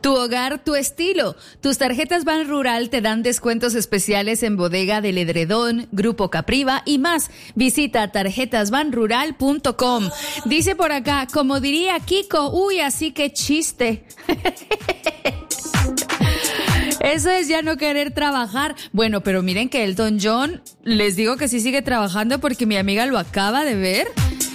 Tu hogar, tu estilo. Tus tarjetas Ban Rural te dan descuentos especiales en Bodega del Edredón, Grupo Capriva y más. Visita tarjetasbanrural.com. Dice por acá, como diría Kiko, uy, así que chiste. Eso es ya no querer trabajar. Bueno, pero miren que Elton John, les digo que sí sigue trabajando porque mi amiga lo acaba de ver.